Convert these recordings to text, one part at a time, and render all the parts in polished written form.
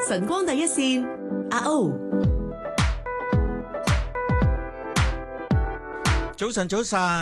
晨光第一線，阿 O。 早晨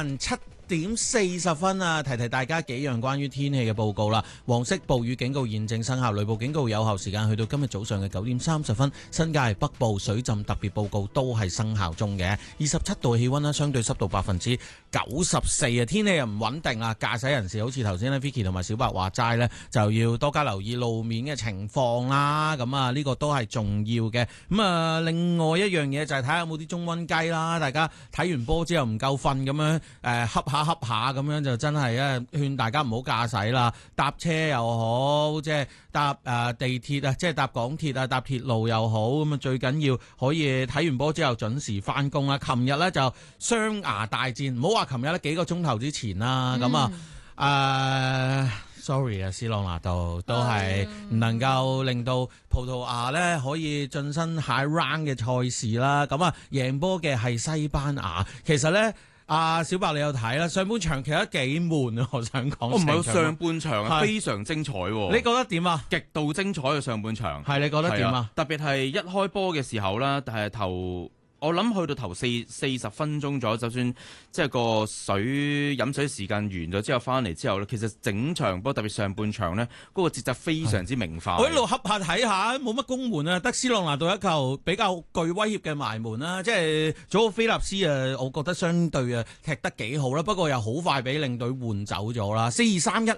7:40啊，提大家幾樣關於天氣嘅報告啦。黃色暴雨警告現正生效，雷暴警告有效時間去到今日早上嘅9:30。新界北部水浸特別報告都係生效中嘅。27度氣溫啦，相對濕度94%啊，天氣又唔穩定啊，駕駛人士好似頭先咧 Vicky 同埋小白話齋呢，就要多加留意路面嘅情況啦。咁啊，呢個都係重要嘅。咁啊，另外一樣嘢就係睇下有冇啲中溫雞啦。大家睇完波之後唔夠瞓咁樣恰下咁樣就真係勸大家唔好駕駛啦。搭車又好，即係搭地鐵啊，即係搭港鐵啊，搭鐵路又好，咁啊最緊要可以睇完波之後準時翻工啦。琴日呢就雙牙大戰，唔好話琴日呢幾個鐘頭之前啦，咁sorry 啊，斯朗拿度都係唔能夠令到葡萄牙呢可以晉身下 round 嘅賽事啦。咁啊贏波嘅係西班牙，其實呢。小白你有睇啦，上半場其實幾悶啊，我想講。 唔係上半場啊，非常精彩喎。 你覺得點啊？ 極度精彩嘅上半場。 係你覺得點啊？ 特別係一開波嘅時候啦，我諗去到頭40分鐘咗，就算即係個飲水時間完咗之後翻嚟之後咧，其實整場波特別上半場呢，嗰個節奏非常之明快。 我一路恰下睇下，冇乜攻門啊，得斯朗拿度一球比較具威脅嘅埋門啦。即係祖奧菲納斯我覺得相對踢得幾好啦，不過又好快俾領隊換走咗啦。4-2-3-1